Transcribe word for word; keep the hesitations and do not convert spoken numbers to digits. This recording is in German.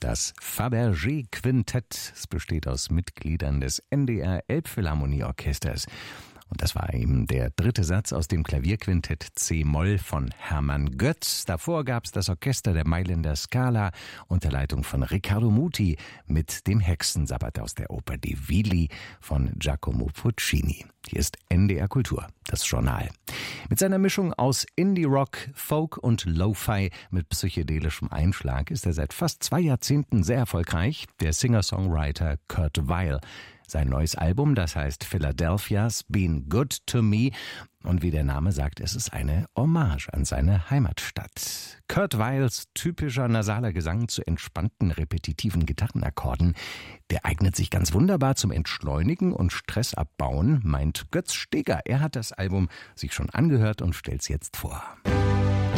Das Fabergé-Quintett. Es besteht aus Mitgliedern des N D R Elbphilharmonieorchesters. Und das war eben der dritte Satz aus dem Klavierquintett C-Moll von Hermann Götz. Davor gab's das Orchester der Mailänder Scala unter Leitung von Riccardo Muti mit dem Hexensabbat aus der Oper Die Willi von Giacomo Puccini. Hier ist N D R Kultur, das Journal. Mit seiner Mischung aus Indie-Rock, Folk und Lo-Fi mit psychedelischem Einschlag ist er seit fast zwei Jahrzehnten sehr erfolgreich, der Singer-Songwriter Kurt Weill. Sein neues Album, das heißt Philadelphia's Been Good to Me. Und wie der Name sagt, es ist eine Hommage an seine Heimatstadt. Kurt Weills typischer nasaler Gesang zu entspannten, repetitiven Gitarrenakkorden, der eignet sich ganz wunderbar zum Entschleunigen und Stressabbauen, meint Götz Steger. Er hat das Album sich schon angehört und stellt's jetzt vor.